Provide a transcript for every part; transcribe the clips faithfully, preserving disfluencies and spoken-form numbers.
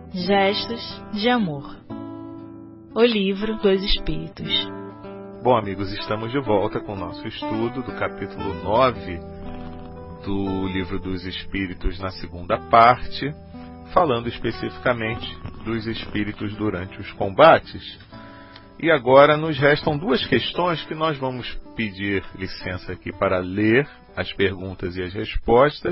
Gestos de Amor. O Livro dos Espíritos. Bom, amigos, estamos de volta com o nosso estudo do capítulo nove do Livro dos Espíritos na segunda parte, falando especificamente dos espíritos durante os combates. E agora nos restam duas questões que nós vamos pedir licença aqui para ler as perguntas e as respostas.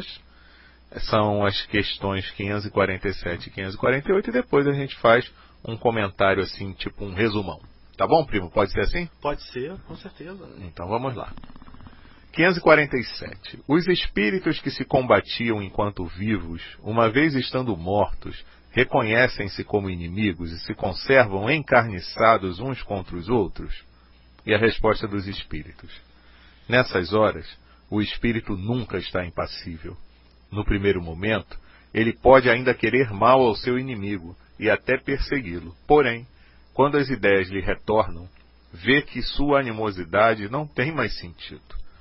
São as questões quinhentos e quarenta e sete e quinhentos e quarenta e oito, e depois a gente faz um comentário assim, tipo um resumão. Tá bom, primo? Pode ser assim? Pode ser, com certeza. Então vamos lá. quinhentos e quarenta e sete. Os espíritos que se combatiam enquanto vivos, uma vez estando mortos, reconhecem-se como inimigos e se conservam encarniçados uns contra os outros? E a resposta dos espíritos: nessas horas, o espírito nunca está impassível. No primeiro momento, ele pode ainda querer mal ao seu inimigo e até persegui-lo. Porém, quando as ideias lhe retornam, vê que sua animosidade não tem mais sentido.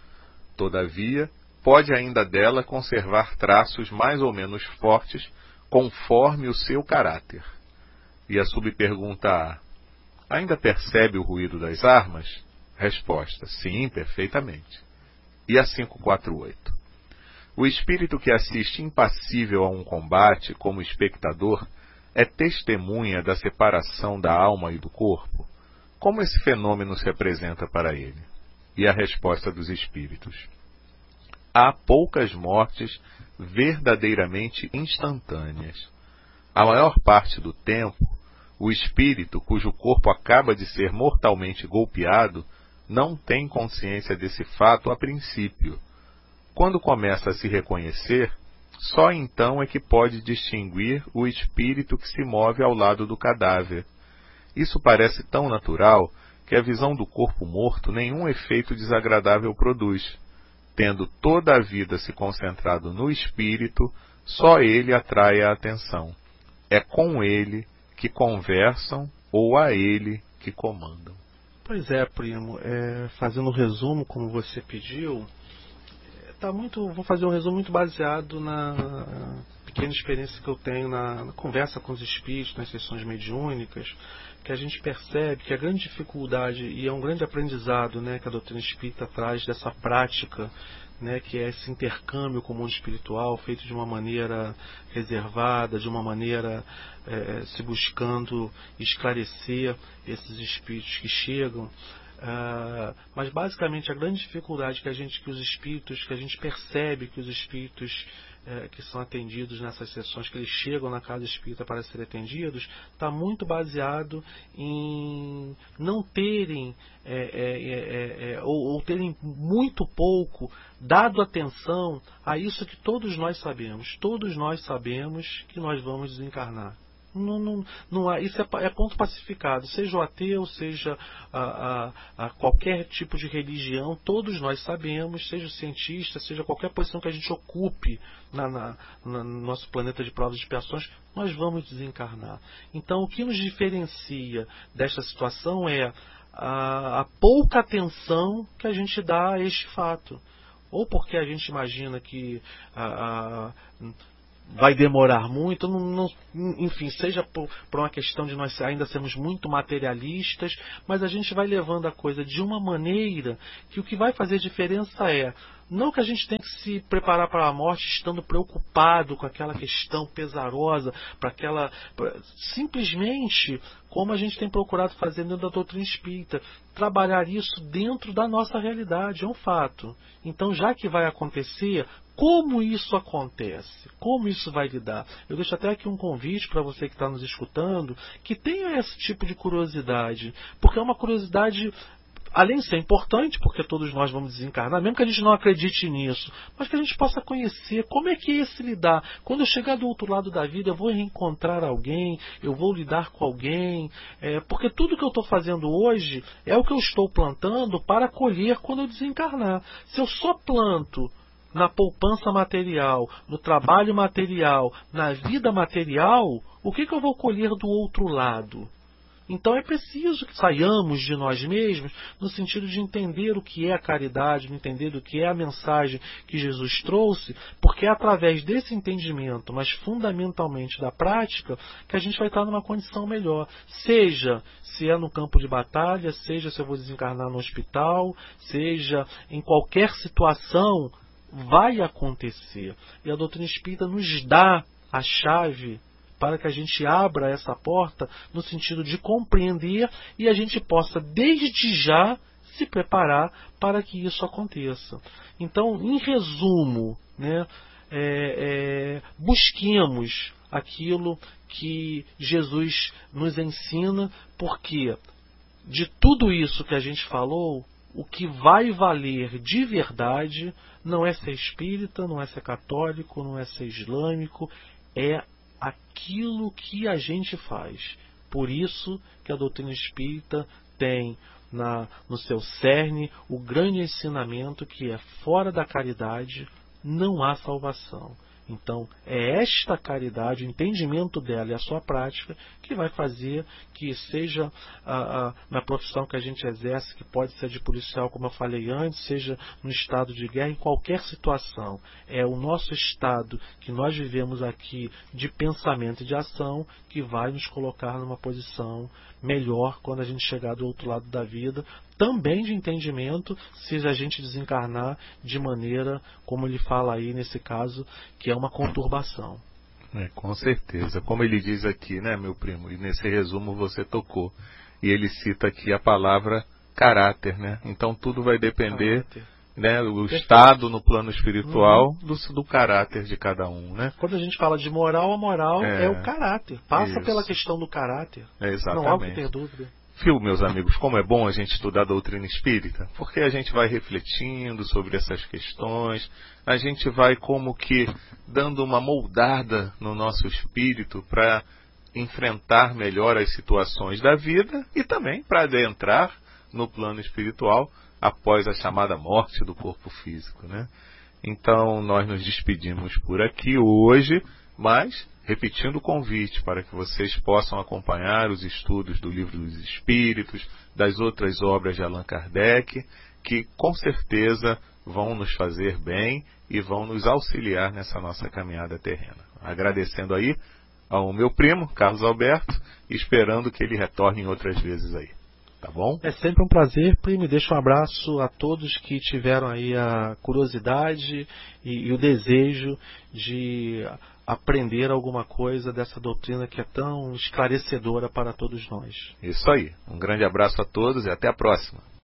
Todavia, pode ainda dela conservar traços mais ou menos fortes conforme o seu caráter. E a subpergunta A: ainda percebe o ruído das armas? Resposta: sim, perfeitamente. E a quinhentos e quarenta e oito. O espírito que assiste impassível a um combate como espectador é testemunha da separação da alma e do corpo? Como esse fenômeno se apresenta para ele? E a resposta dos espíritos: há poucas mortes verdadeiramente instantâneas. A maior parte do tempo, o espírito cujo corpo acaba de ser mortalmente golpeado não tem consciência desse fato a princípio. Quando começa a se reconhecer, só então é que pode distinguir o espírito que se move ao lado do cadáver. Isso parece tão natural que a visão do corpo morto nenhum efeito desagradável produz. Tendo toda a vida se concentrado no espírito, só ele atrai a atenção. É com ele que conversam ou a ele que comandam. Pois é, primo. É, fazendo um resumo, como você pediu, tá muito, vou fazer um resumo muito baseado na pequena experiência que eu tenho na, na conversa com os espíritos, nas sessões mediúnicas, que a gente percebe que a grande dificuldade, e é um grande aprendizado, né, que a doutrina espírita traz dessa prática, né, que é esse intercâmbio com o mundo espiritual, feito de uma maneira reservada, de uma maneira é, se buscando esclarecer esses espíritos que chegam. Uh, mas basicamente a grande dificuldade que a gente, que os espíritos, que a gente percebe que os espíritos uh, que são atendidos nessas sessões, que eles chegam na casa espírita para serem atendidos, está muito baseado em não terem é, é, é, é, ou, ou terem muito pouco dado atenção a isso que todos nós sabemos. Todos nós sabemos que nós vamos desencarnar. Não, não, não há, isso é, é ponto pacificado, seja o ateu, seja a, a, a qualquer tipo de religião, todos nós sabemos, seja o cientista, seja qualquer posição que a gente ocupe na, na, na, no nosso planeta de provas e expiações, nós vamos desencarnar. Então o que nos diferencia desta situação é a, a pouca atenção que a gente dá a este fato. Ou porque a gente imagina que a, a, vai demorar muito, não, não, enfim, seja por, por uma questão de nós ainda sermos muito materialistas, mas a gente vai levando a coisa de uma maneira que o que vai fazer diferença é, não que a gente tenha que se preparar para a morte estando preocupado com aquela questão pesarosa, para aquela, pra, simplesmente como a gente tem procurado fazer dentro da doutrina espírita, trabalhar isso dentro da nossa realidade, é um fato. Então, já que vai acontecer, como isso acontece? Como isso vai lidar? Eu deixo até aqui um convite para você que está nos escutando, que tenha esse tipo de curiosidade, porque é uma curiosidade, além de ser importante, porque todos nós vamos desencarnar, mesmo que a gente não acredite nisso, mas que a gente possa conhecer como é que é esse lidar. Quando eu chegar do outro lado da vida, eu vou reencontrar alguém, eu vou lidar com alguém, é, porque tudo que eu estou fazendo hoje é o que eu estou plantando para colher quando eu desencarnar. Se eu só planto na poupança material, no trabalho material, na vida material, o que, que eu vou colher do outro lado? Então é preciso que saiamos de nós mesmos no sentido de entender o que é a caridade, de entender o que é a mensagem que Jesus trouxe, porque é através desse entendimento, mas fundamentalmente da prática, que a gente vai estar numa condição melhor. Seja se é no campo de batalha, seja se eu vou desencarnar no hospital, seja em qualquer situação, vai acontecer. E a doutrina espírita nos dá a chave para que a gente abra essa porta no sentido de compreender e a gente possa desde já se preparar para que isso aconteça. Então, em resumo, né, é, é, busquemos aquilo que Jesus nos ensina, porque de tudo isso que a gente falou, o que vai valer de verdade não é ser espírita, não é ser católico, não é ser islâmico, é aquilo que a gente faz. Por isso que a doutrina espírita tem na, no seu cerne o grande ensinamento que é: fora da caridade não há salvação. Então é esta caridade, o entendimento dela e a sua prática que vai fazer que seja a, a, na profissão que a gente exerce, que pode ser de policial, como eu falei antes, seja no estado de guerra, em qualquer situação. É o nosso estado que nós vivemos aqui de pensamento e de ação que vai nos colocar numa posição melhor quando a gente chegar do outro lado da vida, também de entendimento, se a gente desencarnar de maneira, como ele fala aí nesse caso, que é uma conturbação. É, com certeza. Como ele diz aqui, né, meu primo, e nesse resumo você tocou, e ele cita aqui a palavra caráter, né? Então tudo vai depender, caráter. Né, o Perfeito. Estado no plano espiritual uhum. do, do caráter de cada um, né? Quando a gente fala de moral, a moral é, é o caráter. Passa isso. pela questão do caráter. É, exatamente. Não há o que ter dúvida. Viu, meus amigos, como é bom a gente estudar a doutrina espírita, porque a gente vai refletindo sobre essas questões, a gente vai como que dando uma moldada no nosso espírito para enfrentar melhor as situações da vida e também para adentrar no plano espiritual após a chamada morte do corpo físico, né? Então nós nos despedimos por aqui hoje, mas repetindo o convite para que vocês possam acompanhar os estudos do Livro dos Espíritos, das outras obras de Allan Kardec, que com certeza vão nos fazer bem e vão nos auxiliar nessa nossa caminhada terrena. Agradecendo aí ao meu primo, Carlos Alberto, e esperando que ele retorne outras vezes aí. Tá bom? É sempre um prazer, primo. Deixa um abraço a todos que tiveram aí a curiosidade e, e o desejo de aprender alguma coisa dessa doutrina que é tão esclarecedora para todos nós. Isso aí. Um grande abraço a todos e até a próxima.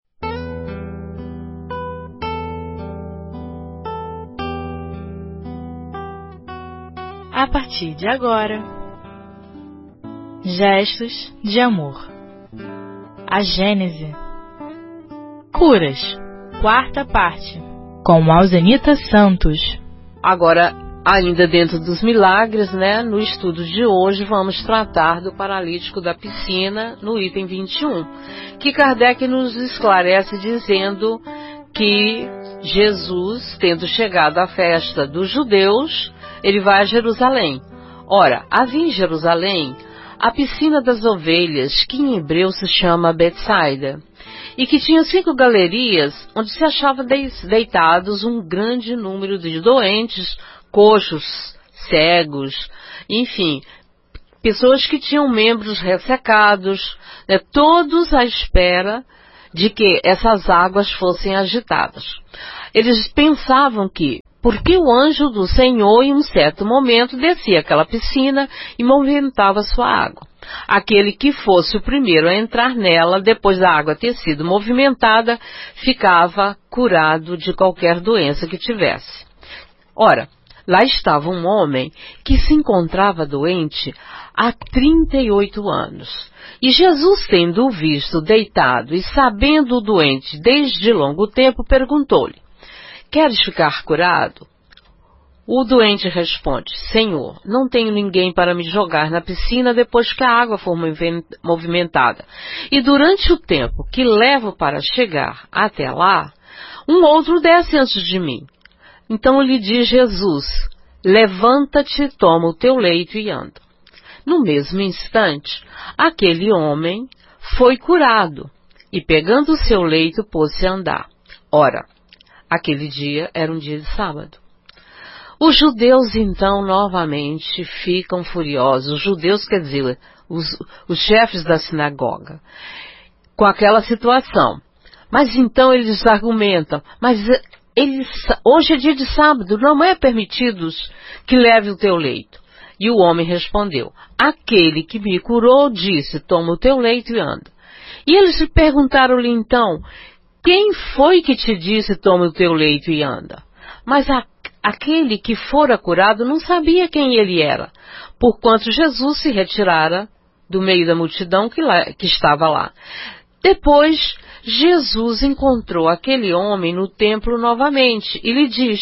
A partir de agora, Gestos de Amor. A Gênese. Curas. Quarta parte. Com Alzenita Santos. Agora, ainda dentro dos milagres, né? No estudo de hoje vamos tratar do paralítico da piscina no item vinte e um, que Kardec nos esclarece dizendo que Jesus, tendo chegado à festa dos judeus, ele vai a Jerusalém. Ora, havia em Jerusalém a piscina das ovelhas, que em hebreu se chama Betsaida, e que tinha cinco galerias onde se achava deitados um grande número de doentes, coxos, cegos, enfim, pessoas que tinham membros ressecados, né, todos à espera de que essas águas fossem agitadas. Eles pensavam que, porque o anjo do Senhor, em um certo momento, descia aquela piscina e movimentava sua água. Aquele que fosse o primeiro a entrar nela, depois da água ter sido movimentada, ficava curado de qualquer doença que tivesse. Ora, lá estava um homem que se encontrava doente há trinta e oito anos. E Jesus, tendo-o visto deitado e sabendo o doente desde longo tempo, perguntou-lhe: queres ficar curado? O doente responde: Senhor, não tenho ninguém para me jogar na piscina depois que a água for movimentada. E durante o tempo que levo para chegar até lá, um outro desce antes de mim. Então lhe diz Jesus: levanta-te, toma o teu leito e anda. No mesmo instante, aquele homem foi curado e, pegando o seu leito, pôs-se a andar. Ora, aquele dia era um dia de sábado. Os judeus, então, novamente ficam furiosos. Os judeus, quer dizer, os, os chefes da sinagoga, com aquela situação. Mas então eles argumentam, mas eles, hoje é dia de sábado, não é permitido que leve o teu leito. E o homem respondeu, aquele que me curou disse, toma o teu leito e anda. E eles perguntaram-lhe então, quem foi que te disse, toma o teu leito e anda? Mas a, aquele que fora curado não sabia quem ele era, porquanto Jesus se retirara do meio da multidão que, lá, que estava lá. Depois, Jesus encontrou aquele homem no templo novamente e lhe diz,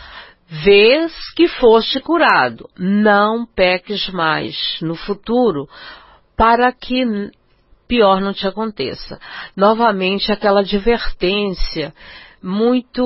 vês que foste curado, não peques mais no futuro, para que pior não te aconteça. Novamente aquela advertência muito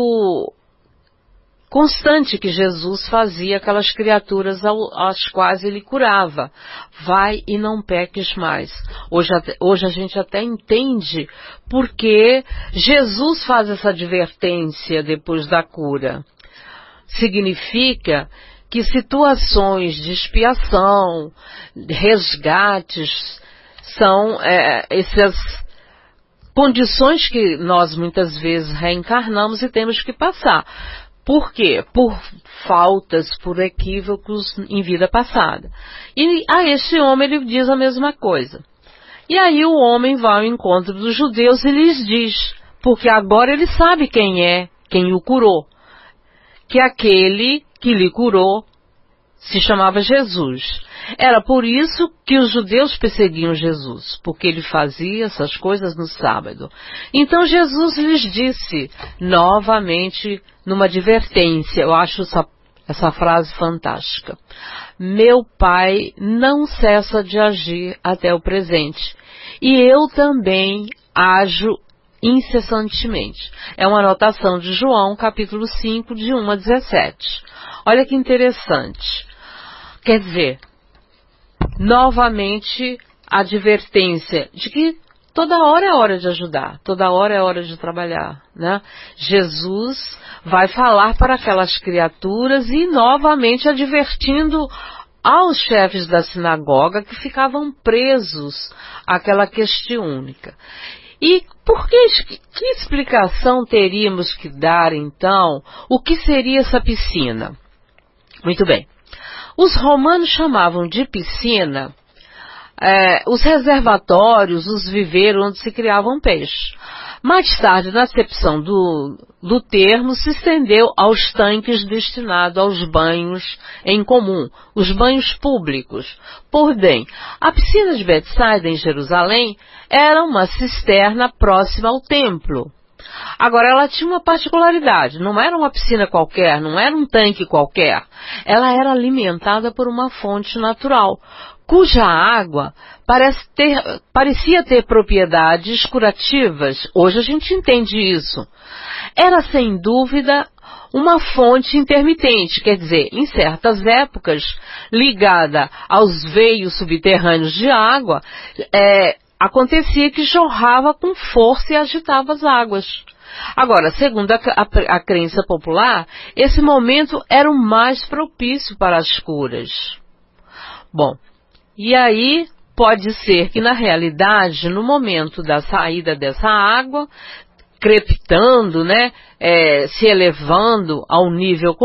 constante que Jesus fazia aquelas criaturas às quais ele curava. Vai e não peques mais. Hoje, hoje a gente até entende porque Jesus faz essa advertência depois da cura. Significa que situações de expiação, resgates, são é, essas condições que nós muitas vezes reencarnamos e temos que passar. Por quê? Por faltas, por equívocos em vida passada. E a este homem ele diz a mesma coisa. E aí o homem vai ao encontro dos judeus e lhes diz, porque agora ele sabe quem é, quem o curou, que aquele que lhe curou se chamava Jesus. Era por isso que os judeus perseguiam Jesus, porque ele fazia essas coisas no sábado. Então Jesus lhes disse, novamente, numa advertência, eu acho essa, essa frase fantástica. Meu Pai não cessa de agir até o presente, e eu também ajo incessantemente. É uma anotação de João, capítulo cinco, de um a dezessete. Olha que interessante. Quer dizer, novamente a advertência de que toda hora é hora de ajudar, toda hora é hora de trabalhar, né? Jesus vai falar para aquelas criaturas e novamente advertindo aos chefes da sinagoga que ficavam presos àquela questão única. E por que, que explicação teríamos que dar então? O que seria essa piscina? Muito bem. Os romanos chamavam de piscina é, os reservatórios, os viveiros onde se criavam peixes. Mais tarde, na acepção do, do termo, se estendeu aos tanques destinados aos banhos em comum, os banhos públicos. Por bem, a piscina de Betsaida, em Jerusalém, era uma cisterna próxima ao templo. Agora, ela tinha uma particularidade, não era uma piscina qualquer, não era um tanque qualquer. Ela era alimentada por uma fonte natural, cuja água parece ter, parecia ter propriedades curativas. Hoje a gente entende isso. Era, sem dúvida, uma fonte intermitente, quer dizer, em certas épocas, ligada aos veios subterrâneos de água, é, acontecia que jorrava com força e agitava as águas. Agora, segundo a, a, a crença popular, esse momento era o mais propício para as curas. Bom, e aí pode ser que na realidade, no momento da saída dessa água, crepitando, né, é, se elevando ao nível